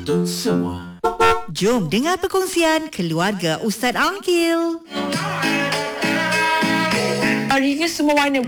untuk semua. Jom dengar perkongsian keluarga Ustaz Angkil. Hari ni semua warna.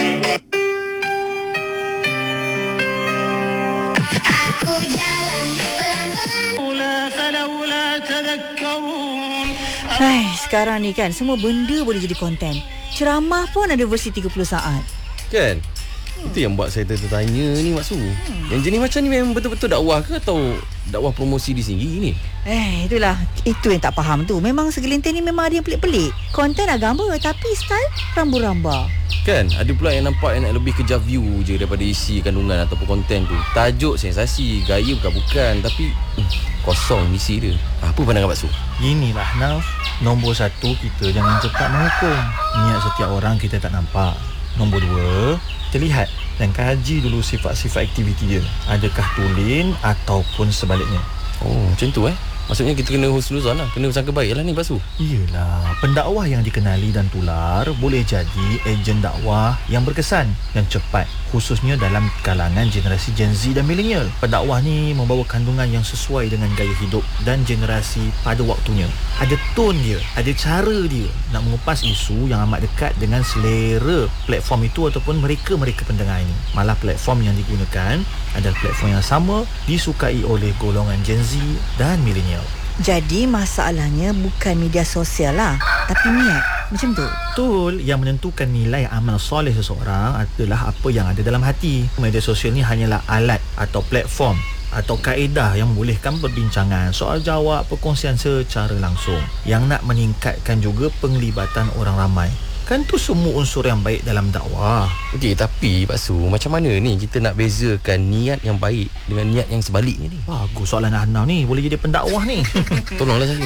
Hai, sekarang ni kan semua benda boleh jadi konten. Ceramah pun ada versi 30 saat. Kan? Itu yang buat saya tertanya ni Mak Su. Yang jenis macam ni memang betul-betul dakwah ke atau dakwah promosi di sini ni? Itulah. Itu yang tak faham tu. Memang segelintir ni memang ada yang pelik-pelik. Konten agama tapi style rambu-ramba. Kan? Ada pula yang nampak yang nak lebih kejar view je daripada isi kandungan ataupun konten tu. Tajuk sensasi, gaya bukan-bukan, tapi kosong isi dia. Apa pandangan Mak Su? Inilah Naf, nombor 1, kita jangan cepat menghukum. Niat setiap orang kita tak nampak. Nombor 2, kita lihat dan kaji dulu sifat-sifat aktiviti dia. Adakah tulen ataupun sebaliknya. Oh, macam tu Maksudnya kita kena husnuzan lah. Kena sangka baik lah ni Pak Su. Iyalah, pendakwah yang dikenali dan tular boleh jadi ejen dakwah yang berkesan dan cepat, khususnya dalam kalangan generasi Gen Z dan milenial. Pendakwah ni membawa kandungan yang sesuai dengan gaya hidup dan generasi pada waktunya. Ada tone dia, ada cara dia nak mengupas isu yang amat dekat dengan selera platform itu ataupun mereka-mereka pendengar ini. Malah platform yang digunakan adalah platform yang sama disukai oleh golongan Gen Z dan milenial. Jadi masalahnya bukan media sosial lah, tapi niat. Macam tu. Betul, yang menentukan nilai amal soleh seseorang adalah apa yang ada dalam hati. Media sosial ni hanyalah alat atau platform atau kaedah yang membolehkan perbincangan, soal jawab, perkongsian secara langsung yang nak meningkatkan juga penglibatan orang ramai. Kan tu semua unsur yang baik dalam dakwah. Okey, tapi Pak Su, macam mana ni kita nak bezakan niat yang baik dengan niat yang sebaliknya ni? Bagus soalan Hanaf ni, boleh jadi pendakwah ni. Tolonglah saya.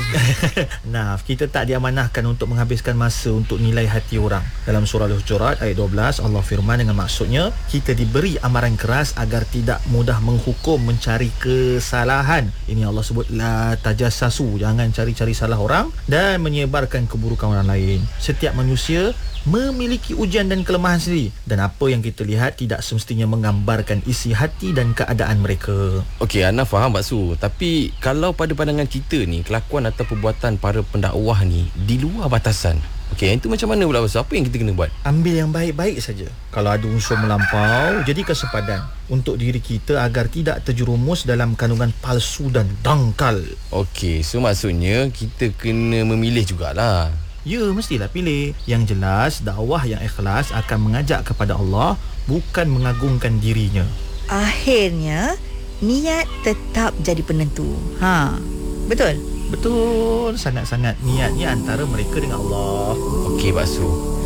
Nah, kita tak diamanahkan untuk menghabiskan masa untuk nilai hati orang. Dalam surah Al-Hujurat ayat 12, Allah firman dengan maksudnya, kita diberi amaran keras agar tidak mudah menghukum, mencari kesalahan. Ini Allah sebut la tajassasu, jangan cari-cari salah orang dan menyebarkan keburukan orang lain. Setiap manusia memiliki ujian dan kelemahan sendiri, dan apa yang kita lihat tidak semestinya menggambarkan isi hati dan keadaan mereka. Okey, Ana faham Pak Su, tapi kalau pada pandangan kita ni, kelakuan atau perbuatan para pendakwah ni di luar batasan, okey, itu macam mana pula Pak Su? Apa yang kita kena buat? Ambil yang baik-baik saja. Kalau ada unsur melampau, jadikan sempadan untuk diri kita agar tidak terjerumus dalam kandungan palsu dan dangkal. Okey, so maksudnya kita kena memilih jugalah. Ya, mestilah pilih. Yang jelas, dakwah yang ikhlas akan mengajak kepada Allah, bukan mengagungkan dirinya. Akhirnya, niat tetap jadi penentu. Betul? Betul, sangat-sangat. Niatnya antara mereka dengan Allah. Okey Pak Su,